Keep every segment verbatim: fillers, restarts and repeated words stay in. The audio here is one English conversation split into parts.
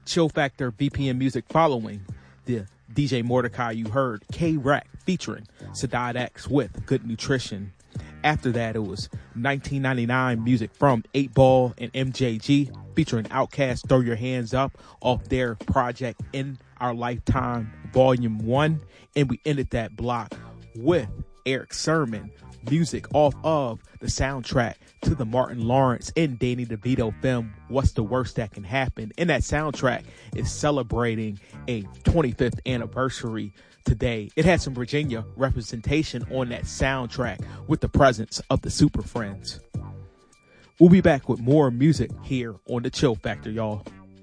Chill Factor V P M music following the D J Mordecai you heard, K-Rack featuring Sadat X with Good Nutrition. After that, it was nineteen ninety-nine music from eight ball and M J G featuring Outkast, Throw Your Hands Up, off their project In Our Lifetime Volume one. And we ended that block with Eric Sermon, music off of the soundtrack to the Martin Lawrence and Danny DeVito film, What's the Worst That Can Happen? And that soundtrack is celebrating a twenty-fifth anniversary today. It had some Virginia representation on that soundtrack with the presence of the Super Friends. We'll be back with more music here on the Chill Factor, y'all.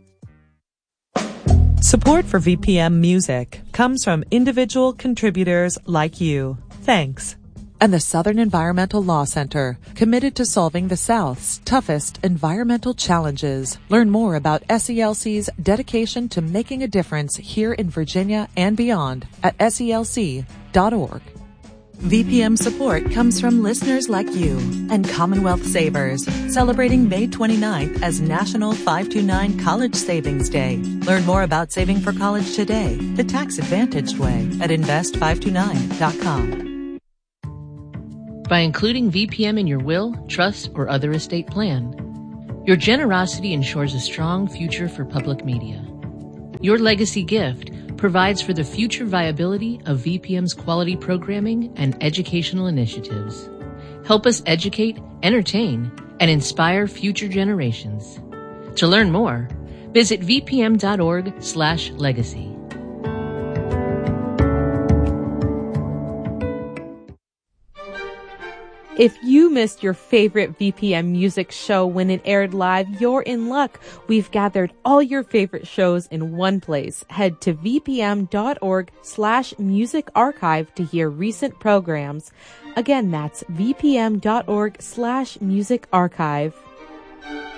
Support for V P M Music comes from individual contributors like you. Thanks. And the Southern Environmental Law Center, committed to solving the South's toughest environmental challenges. Learn more about S E L C's dedication to making a difference here in Virginia and beyond at S E L C dot org. V P M support comes from listeners like you and Commonwealth Savers, celebrating May twenty-ninth as National five two nine College Savings Day. Learn more about saving for college today, the tax-advantaged way, at invest five two nine dot com. By including V P M in your will, trust, or other estate plan, your generosity ensures a strong future for public media. Your legacy gift provides for the future viability of V P M's quality programming and educational initiatives. Help us educate, entertain, and inspire future generations. To learn more, visit v p m dot org slash legacy. If you missed your favorite V P M music show when it aired live, you're in luck. We've gathered all your favorite shows in one place. Head to v p m dot org slash music archive to hear recent programs. Again, that's v p m dot org slash music archive.